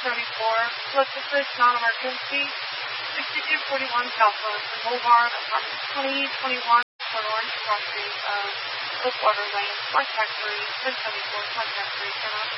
Pacific, non-emergency, 6241 Southwest Boulevard, apartment 2021, Port Orange, Cross Street of Oakwater Lane, contact 3, 1074, contact 3,